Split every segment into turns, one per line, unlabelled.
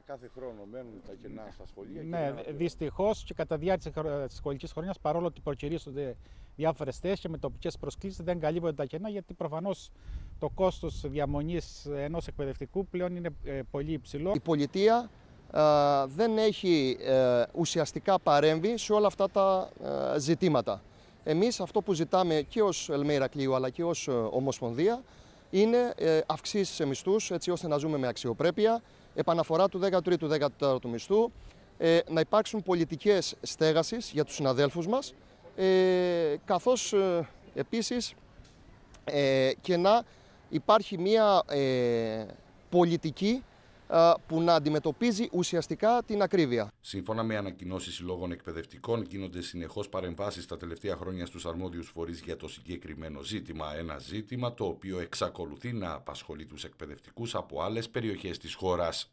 κάθε χρόνο μένουν τα κενά στα σχολεία.
Ναι, δυστυχώς και κατά διάρκεια της σχολικής χρονιάς, παρόλο ότι προκυρήσονται διάφορες θέσεις και με τοπικές προσκλήσεις, δεν καλύπτονται τα κενά, γιατί προφανώς το κόστος διαμονής ενός εκπαιδευτικού πλέον είναι πολύ υψηλό.
Η πολιτεία δεν έχει ουσιαστικά παρέμβει σε όλα αυτά τα ζητήματα. Εμείς αυτό που ζητάμε και ως ΕΛΜΕ Ηρακλείου αλλά και ως Ομοσπονδία είναι αυξήσεις σε μισθούς, έτσι ώστε να ζούμε με αξιοπρέπεια, επαναφορά του 13ου-14ου μισθού, να υπάρξουν πολιτικές στέγασης για τους συναδέλφους μας, καθώς επίσης και να υπάρχει μια πολιτική που να αντιμετωπίζει ουσιαστικά την ακρίβεια.
Σύμφωνα με ανακοινώσεις συλλόγων εκπαιδευτικών, γίνονται συνεχώς παρεμβάσεις τα τελευταία χρόνια στους αρμόδιους φορείς για το συγκεκριμένο ζήτημα. Ένα ζήτημα το οποίο εξακολουθεί να απασχολεί τους εκπαιδευτικούς από άλλες περιοχές της χώρας.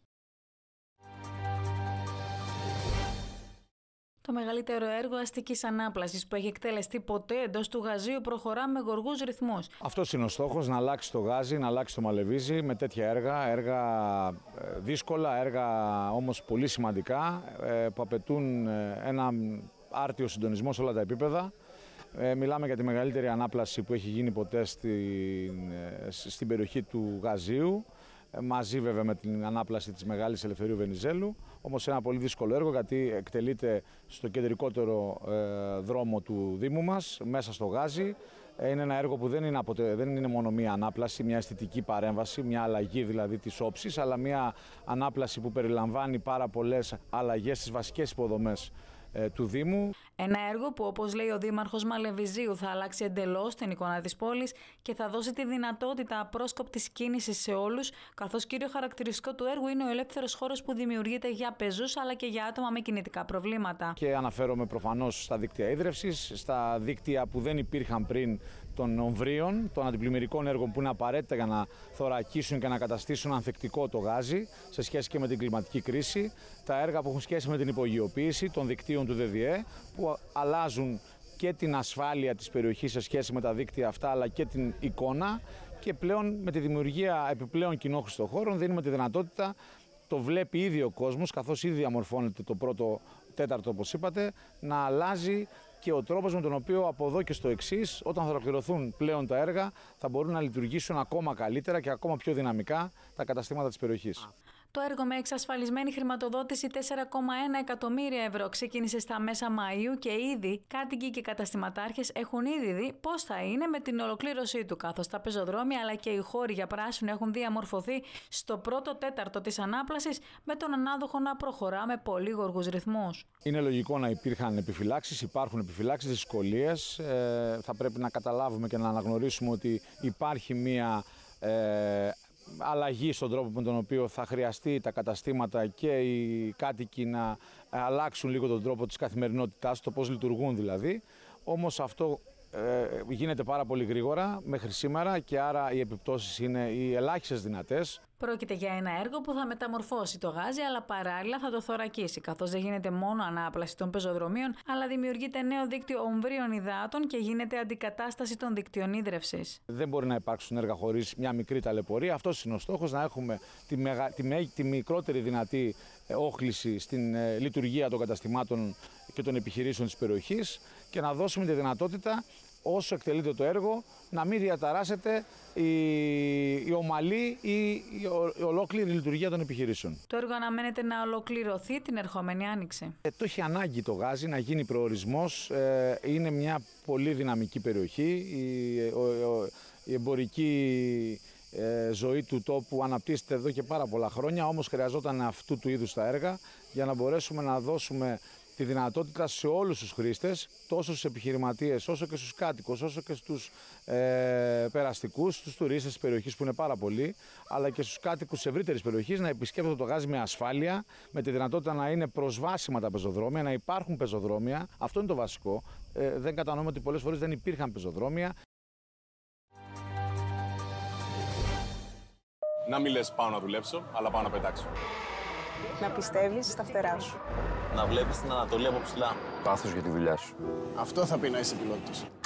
Το μεγαλύτερο έργο αστικής ανάπλασης που έχει εκτελεστεί ποτέ εντός του Γαζίου προχωρά με γοργούς ρυθμούς.
Αυτός είναι ο στόχος, να αλλάξει το Γάζι, να αλλάξει το Μαλεβίζι με τέτοια έργα δύσκολα, έργα όμως πολύ σημαντικά, που απαιτούν ένα άρτιο συντονισμό σε όλα τα επίπεδα. Μιλάμε για τη μεγαλύτερη ανάπλαση που έχει γίνει ποτέ στην περιοχή του Γαζίου, μαζί βέβαια με την ανάπλαση της Μεγάλης Ελευθερίου Βενιζέλου, όμως ένα πολύ δύσκολο έργο γιατί εκτελείται στο κεντρικότερο δρόμο του Δήμου μας, μέσα στο Γάζι. Είναι ένα έργο που δεν είναι μόνο μία ανάπλαση, μια αισθητική παρέμβαση, μια αλλαγή δηλαδή της όψης, αλλά μια ανάπλαση που περιλαμβάνει πάρα πολλές αλλαγές στις βασικές υποδομές του Δήμου.
Ένα έργο που, όπως λέει ο Δήμαρχος Μαλεβιζίου, θα αλλάξει εντελώς την εικόνα της πόλης και θα δώσει τη δυνατότητα απρόσκοπτης κίνησης σε όλους, καθώς κύριο χαρακτηριστικό του έργου είναι ο ελεύθερος χώρος που δημιουργείται για πεζούς αλλά και για άτομα με κινητικά προβλήματα.
Και αναφέρομαι προφανώς στα δίκτυα ίδρευσης, στα δίκτυα που δεν υπήρχαν πριν των ομβρίων, των αντιπλημμυρικών έργων που είναι απαραίτητα για να θωρακίσουν και να καταστήσουν ανθεκτικό το Γάζι σε σχέση και με την κλιματική κρίση, τα έργα που έχουν σχέση με την υπογειοποίηση των δικτύων του ΔΔΕ, που αλλάζουν και την ασφάλεια της περιοχής σε σχέση με τα δίκτυα αυτά, αλλά και την εικόνα, και πλέον με τη δημιουργία επιπλέον κοινόχρηστων χώρων δίνουμε τη δυνατότητα, το βλέπει ήδη ο κόσμος, καθώς ήδη διαμορφώνεται το πρώτο τέταρτο όπως είπατε, να αλλάζει και ο τρόπος με τον οποίο από εδώ και στο εξής, όταν θα ολοκληρωθούν πλέον τα έργα, θα μπορούν να λειτουργήσουν ακόμα καλύτερα και ακόμα πιο δυναμικά τα καταστήματα της περιοχής.
Το έργο με εξασφαλισμένη χρηματοδότηση 4,1 εκατομμύρια ευρώ ξεκίνησε στα μέσα Μαΐου και ήδη κάτοικοι και καταστηματάρχες έχουν ήδη δει πώς θα είναι με την ολοκλήρωσή του, καθώς τα πεζοδρόμια αλλά και οι χώροι για πράσινο έχουν διαμορφωθεί στο πρώτο τέταρτο της ανάπλασης, με τον ανάδοχο να προχωρά με πολύ γοργούς ρυθμούς.
Είναι λογικό να υπήρχαν επιφυλάξεις, υπάρχουν επιφυλάξεις, δυσκολίες. Θα πρέπει να καταλάβουμε και να αναγνωρίσουμε ότι υπάρχει μία αλλαγή στον τρόπο με τον οποίο θα χρειαστεί τα καταστήματα και οι κάτοικοι να αλλάξουν λίγο τον τρόπο της καθημερινότητάς, το πώς λειτουργούν δηλαδή. Όμως αυτό γίνεται πάρα πολύ γρήγορα μέχρι σήμερα και άρα οι επιπτώσεις είναι οι ελάχιστες δυνατές.
Πρόκειται για ένα έργο που θα μεταμορφώσει το Γάζι, αλλά παράλληλα θα το θωρακίσει, καθώς δεν γίνεται μόνο ανάπλαση των πεζοδρομίων, αλλά δημιουργείται νέο δίκτυο ομβρίων υδάτων και γίνεται αντικατάσταση των δικτύων ίδρευσης.
Δεν μπορεί να υπάρξουν έργα χωρίς μια μικρή ταλαιπωρία. Αυτός είναι ο στόχος, να έχουμε τη μικρότερη δυνατή όχληση στην λειτουργία των καταστημάτων και των επιχειρήσεων της περιοχής και να δώσουμε τη δυνατότητα, όσο εκτελείται το έργο, να μην διαταράσσεται η ομαλή ή η ολόκληρη λειτουργία των επιχειρήσεων.
Το έργο αναμένεται να ολοκληρωθεί την ερχόμενη άνοιξη.
Το έχει ανάγκη το Γάζι να γίνει προορισμός. Είναι μια πολύ δυναμική περιοχή. Η εμπορική ζωή του τόπου αναπτύσσεται εδώ και πάρα πολλά χρόνια, όμως χρειαζόταν αυτού του είδους τα έργα για να μπορέσουμε να δώσουμε τη δυνατότητα σε όλους τους χρήστες, τόσο στους επιχειρηματίες, όσο και στους κάτοικους, όσο και στους περαστικούς, στους τουρίστες της περιοχής που είναι πάρα πολλοί, αλλά και στους κάτοικους της ευρύτερης περιοχής να επισκέπτονται το Γάζι με ασφάλεια, με τη δυνατότητα να είναι προσβάσιμα τα πεζοδρόμια, να υπάρχουν πεζοδρόμια. Αυτό είναι το βασικό. Δεν κατανοούμε ότι πολλές φορές δεν υπήρχαν πεζοδρόμια.
Να μην λες πάω να δουλέψω, αλλά πάω να πετάξω.
Να πιστεύεις στα φτερά σου.
Να βλέπεις την Ανατολή από ψηλά.
Πάθος για τη δουλειά σου.
Αυτό θα πει να είσαι πιλότος.